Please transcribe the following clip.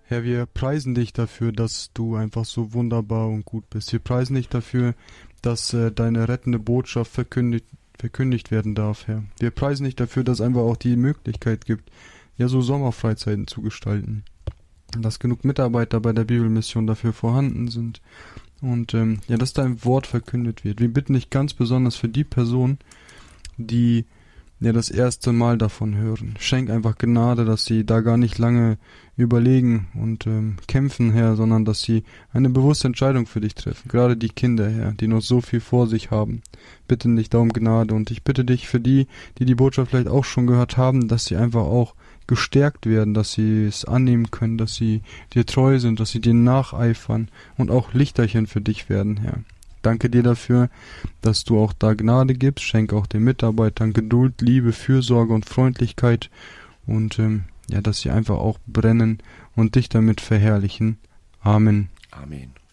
Herr, wir preisen dich dafür, dass du einfach so wunderbar und gut bist. Wir preisen dich dafür, dass deine rettende Botschaft verkündigt werden darf, Herr. Wir preisen dich dafür, dass einfach auch die Möglichkeit gibt, ja so Sommerfreizeiten zu gestalten. Dass genug Mitarbeiter bei der Bibelmission dafür vorhanden sind. Und ja, dass dein Wort verkündet wird. Wir bitten dich ganz besonders für die Person, die ja das erste Mal davon hören. Schenk einfach Gnade, dass sie da gar nicht lange überlegen und kämpfen, Herr, sondern dass sie eine bewusste Entscheidung für dich treffen. Gerade die Kinder, Herr, die noch so viel vor sich haben, bitten dich da um Gnade. Und ich bitte dich für die, die die Botschaft vielleicht auch schon gehört haben, dass sie einfach auch gestärkt werden, dass sie es annehmen können, dass sie dir treu sind, dass sie dir nacheifern und auch Lichterchen für dich werden, Herr. Danke dir dafür, dass du auch da Gnade gibst. Schenk auch den Mitarbeitern Geduld, Liebe, Fürsorge und Freundlichkeit und ja, dass sie einfach auch brennen und dich damit verherrlichen. Amen. Amen.